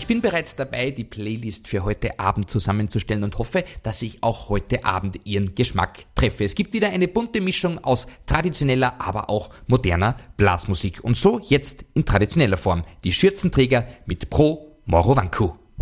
bin bereits dabei, die Playlist für heute Abend zusammenzustellen und hoffe, dass ich auch heute Abend Ihren Geschmack treffe. Es gibt wieder eine bunte Mischung aus traditioneller, aber auch moderner Blasmusik. Und so jetzt in traditioneller Form die Schürzenträger mit Pro Moro Wanku.